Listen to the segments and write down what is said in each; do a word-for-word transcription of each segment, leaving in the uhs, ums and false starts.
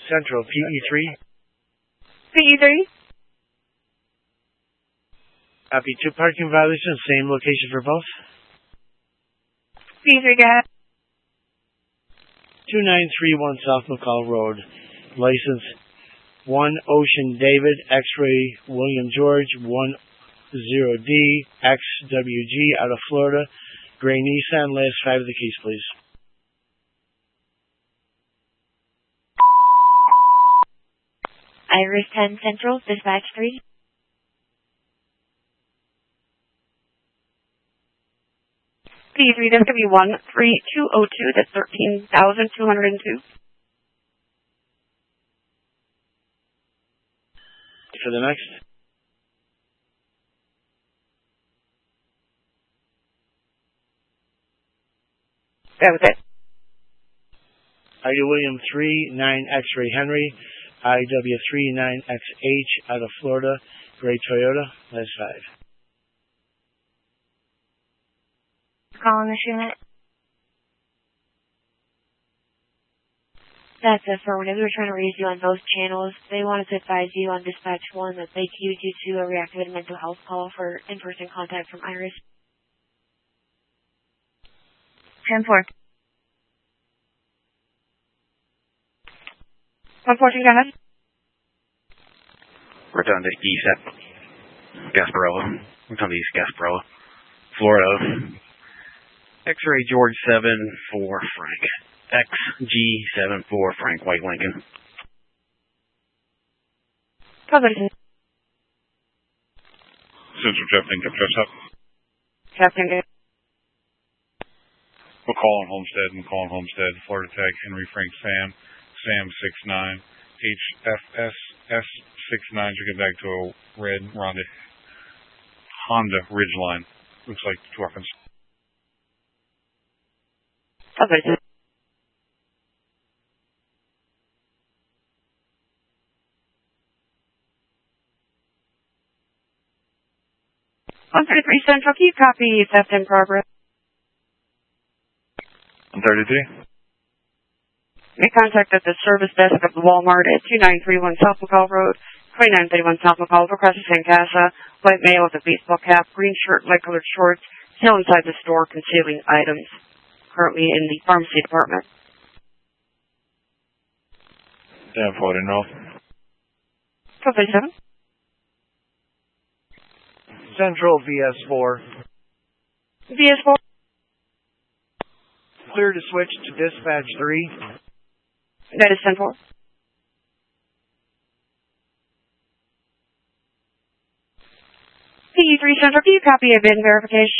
Central, P E three. P E three. Copy. Two parking violations, same location for both. P E three, go ahead. two nine three one South McCall Road. License one Ocean David, X-Ray William George, one zero D X W G out of Florida. Gray Nissan, last five of the case, please. Iris ten Central, dispatch three. P E three, that's going to be one three two zero two, that's thirteen thousand two hundred two. For the next. That was it. I D William three nine X-Ray Henry, I W three nine X H out of Florida, gray Toyota, last five. Calling this unit. That's affirmative. We're trying to raise you on both channels. They wanted to advise you on dispatch one that they queued you to a reactivated mental health call for in-person contact from Iris. ten four. one fourteen, go ahead. We're down to East at Gasparilla. We're down to East Gasparilla, Florida. X-Ray George seven four Frank. X G seven four Frank White Lincoln. Cover. Central Captain, dress up. Captain, go. McCall and Homestead, McCall and Homestead, Florida Tech, Henry Frank Sam, Sam six nine, H F S S six nine, to get back to a red Honda, Honda Ridgeline. Looks like two weapons. Cover. one thirty-three Central, can you copy theft in progress? one thirty-three. Make contact at the service desk of the Walmart at two nine three one South McCall Road, twenty-nine thirty-one South McCall, across the San Casa, white male with a baseball cap, green shirt, light colored shorts, still inside the store concealing items, currently in the pharmacy department. ten forty North. twelve thirty-seven. Central, V S four. V S four. Clear to switch to dispatch three. That is Central. P E three Central, can you copy a B I N verification?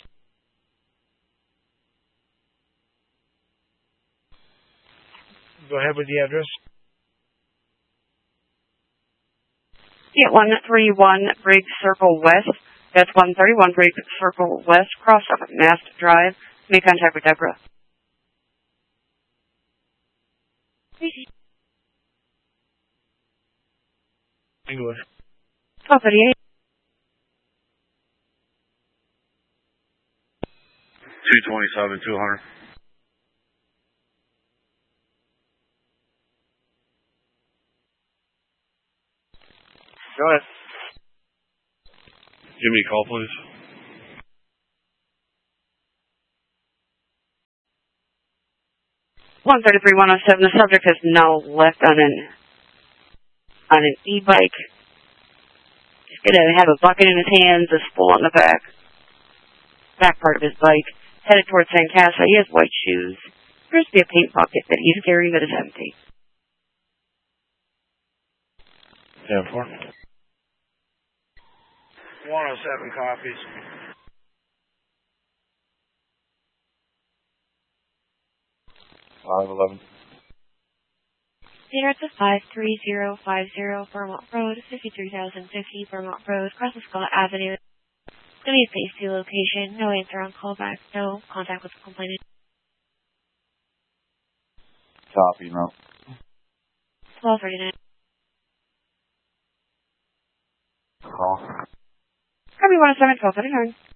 Go ahead with the address. Yeah, one thirty-one Briggs Circle West. That's one thirty-one Briggs Circle West, cross up at Mast Drive. Make contact with Deborah. English. twelve thirty-eight. two twenty-seven, two hundred. Go ahead. Give me a call, please. one thirty-three one oh seven. The subject has now left on an on an e-bike. He's gonna have a bucket in his hands, a spool on the back, back part of his bike, headed towards San Casa. He has white shoes. Appears to be a paint bucket that he's carrying that is empty. ten four. one oh seven copies. five eleven. Here at the five three zero five zero Vermont Road, fifty-three thousand fifty Vermont Road, across the Scott Avenue. It's going to be a phase two location. No answer on callback. No contact with the complainant. Copy, no. twelve thirty-nine. Call. Copy one oh seven, twelve thirty-nine.